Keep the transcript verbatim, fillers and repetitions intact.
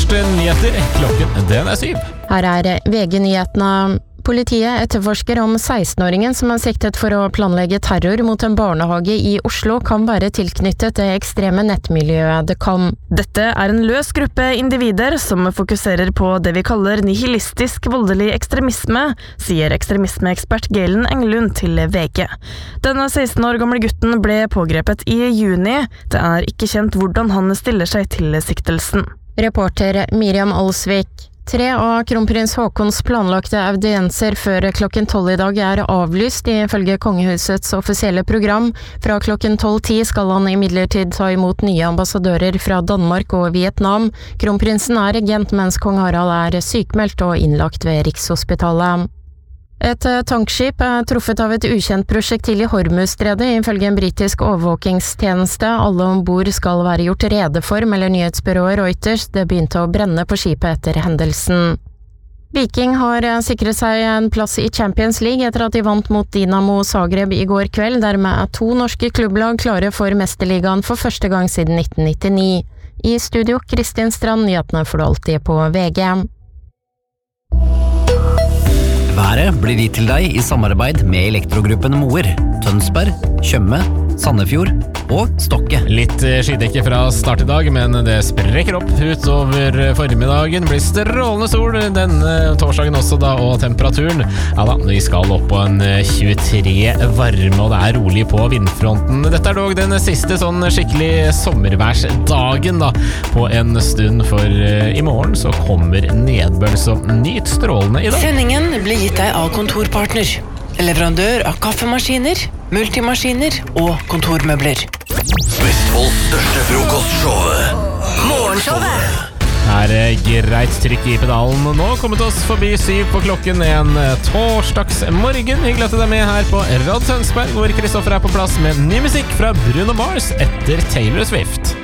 først nyheter. Klokken den er syv. Her er V G-nyhetene. Politiet etterforsker om seksten-åringen som er siktet for å planlegge terror mot en barnehage i Oslo kan være tilknyttet det ekstreme nettmiljøet det kan. Dette er en løs gruppe individer som fokuserer på det vi kaller nihilistisk voldelig ekstremisme, sier ekstremismeekspert Galen Englund til V G. Denne seksten år gamle gutten ble pågrepet i juni. Det er ikke kjent hvordan han stiller seg til siktelsen. Reporter Miriam Olsvik. Tre av kronprins Haakons planlagte audienser før klokken tolv i dag er avlyst ifølge kongehusets offisielle program. Fra klokken tolv ti skal han imidlertid ta imot nye ambassadører fra Danmark og Vietnam. Kronprinsen er regent mens kong Harald er sykmeldt og innlagt ved Rikshospitalet. Et tankskip er truffet av et ukjent prosjektil i Hormuzstredet ifølge en britisk overvåkingstjeneste. Alle ombord skal være gjort rede for, melder nyhetsbyrået Reuters. Det begynte å brenne på skipet etter hendelsen. Viking har sikret seg en plass i Champions League etter at de vant mot Dinamo Zagreb i går kveld. Dermed er to norske klubblag klare for mesterligaen for første gang siden nitten nittini. I studio Kristin Strand, nyhetene får du alltid på V G. Været blir gitt til deg i samarbeid med Elektrogruppen Moer, Tønsberg, Tjøme, Sandefjord og Stokke. Litt skydekke fra start i dag, men det sprekker opp utover formiddagen. Det blir strålende sol denne torsdagen også da, og temperaturen, ja da, vi skal opp på en tjuetre varme, og det er rolig på vindfronten. Dette er dog den siste sånn skikkelig sommerværsdagen da, på en stund, for i morgen så kommer nedbør, så nyt strålende i dag. Sendingen blir gitt deg av Kontorpartner, leverandør av kaffemaskiner, multimaskiner og kontormøbler. Vestfolds største frokostshowet, Morgenshowet. Her er greit trykk i pedalen, og nå kommet oss forbi syv på klokken en torsdagsmorgen. Hyggelig at du er med her på Radio Tønsberg, hvor Kristoffer er på plass med ny musikk fra Bruno Mars etter Taylor Swift.